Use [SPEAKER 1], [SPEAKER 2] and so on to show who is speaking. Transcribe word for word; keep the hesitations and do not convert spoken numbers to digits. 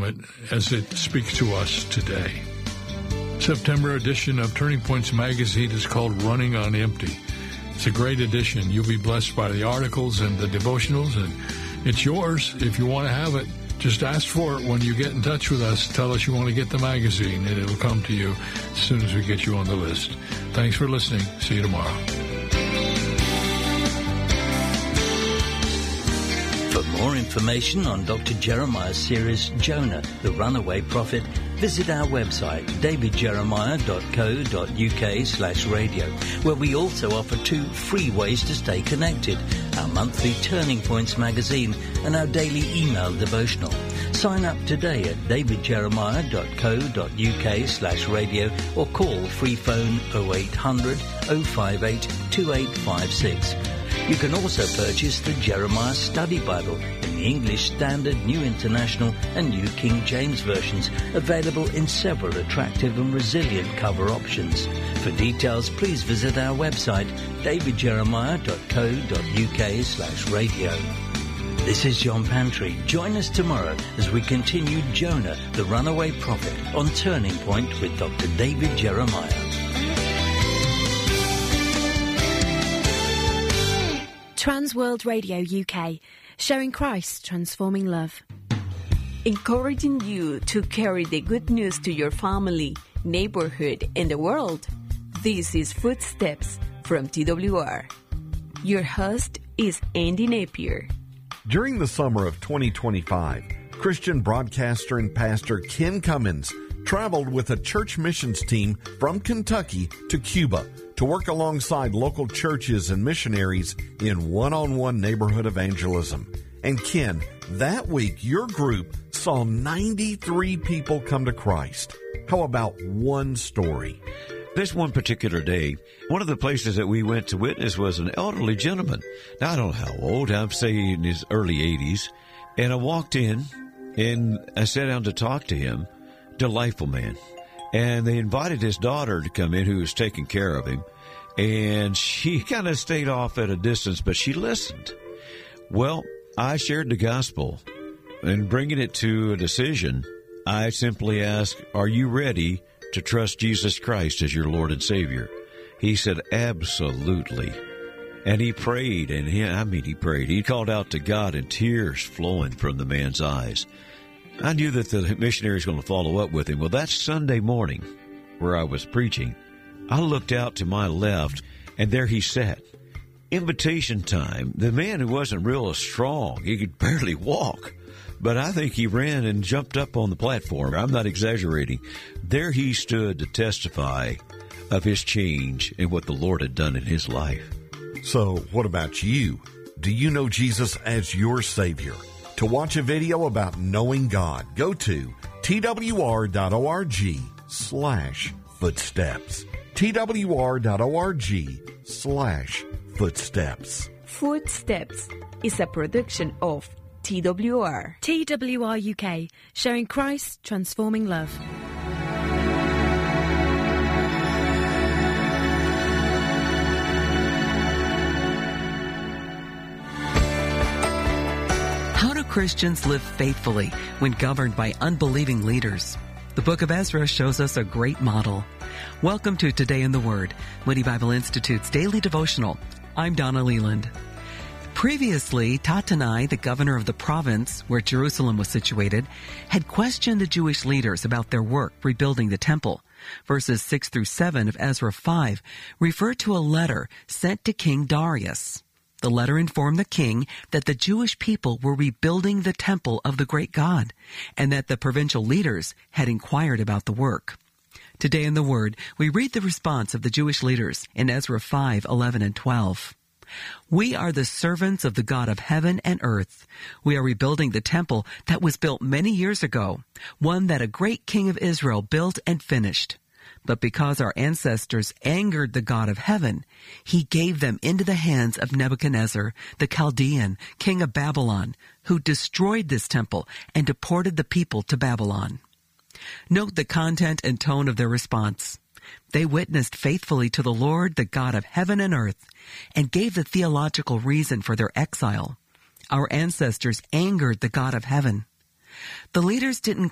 [SPEAKER 1] from it as it speaks to us today. September edition of Turning Points Magazine is called Running on Empty. It's a great edition. You'll be blessed by the articles and the devotionals, and it's yours if you want to have it. Just ask for it when you get in touch with us. Tell us you want to get the magazine, and it'll come to you as soon as we get you on the list. Thanks for listening. See you tomorrow.
[SPEAKER 2] For more information on Doctor Jeremiah's series, Jonah, the Runaway Prophet, visit our website, davidjeremiah.co.uk slash radio, where we also offer two free ways to stay connected, our monthly Turning Points magazine and our daily email devotional. Sign up today at davidjeremiah.co.uk slash radio or call free phone oh eight hundred, oh five eight, two eight five six. You can also purchase the Jeremiah Study Bible in the English Standard, New International and New King James versions, available in several attractive and resilient cover options. For details, please visit our website, davidjeremiah.co.uk slash radio. This is John Pantry. Join us tomorrow as we continue Jonah, the Runaway Prophet, on Turning Point with Doctor David Jeremiah.
[SPEAKER 3] Trans World Radio U K, showing Christ transforming love.
[SPEAKER 4] Encouraging you to carry the good news to your family, neighborhood, and the world. This is Footsteps from T W R. Your host is Andy Napier.
[SPEAKER 5] During the summer of twenty twenty-five, Christian broadcaster and pastor Ken Cummins traveled with a church missions team from Kentucky to Cuba to work alongside local churches and missionaries in one-on-one neighborhood evangelism. And Ken, that week your group saw ninety-three people come to Christ. How about one story?
[SPEAKER 6] This one particular day, one of the places that we went to witness was an elderly gentleman. Now, I don't know how old, I'd say in his early eighties. And I walked in and I sat down to talk to him. Delightful man. And they invited his daughter to come in who was taking care of him. And she kind of stayed off at a distance, but she listened. Well, I shared the gospel. And bringing it to a decision, I simply asked, are you ready to trust Jesus Christ as your Lord and Savior? He said, absolutely. And he prayed, and he, I mean, he prayed. He called out to God, and tears flowing from the man's eyes. I knew that the missionary was going to follow up with him. Well, that Sunday morning where I was preaching, I looked out to my left, and there he sat. Invitation time. The man who wasn't real strong, he could barely walk. But I think he ran and jumped up on the platform. I'm not exaggerating. There he stood to testify of his change and what the Lord had done in his life.
[SPEAKER 5] So what about you? Do you know Jesus as your Savior? To watch a video about knowing God, go to twr.org slash footsteps. twr.org slash footsteps.
[SPEAKER 4] Footsteps is a production of T W R.
[SPEAKER 3] T W R U K, showing Christ transforming love.
[SPEAKER 7] How do Christians live faithfully when governed by unbelieving leaders? The book of Ezra shows us a great model. Welcome to Today in the Word, Moody Bible Institute's daily devotional. I'm Donna Leland. Previously, Tatanai, the governor of the province where Jerusalem was situated, had questioned the Jewish leaders about their work rebuilding the temple. Verses six through seven of Ezra five refer to a letter sent to King Darius. The letter informed the king that the Jewish people were rebuilding the temple of the great God, and that the provincial leaders had inquired about the work. Today in the Word, we read the response of the Jewish leaders in Ezra five, eleven, and twelve. We are the servants of the God of heaven and earth. We are rebuilding the temple that was built many years ago, one that a great king of Israel built and finished. But because our ancestors angered the God of heaven, he gave them into the hands of Nebuchadnezzar, the Chaldean, king of Babylon, who destroyed this temple and deported the people to Babylon. Note the content and tone of their response. They witnessed faithfully to the Lord, the God of heaven and earth, and gave the theological reason for their exile. Our ancestors angered the God of heaven. The leaders didn't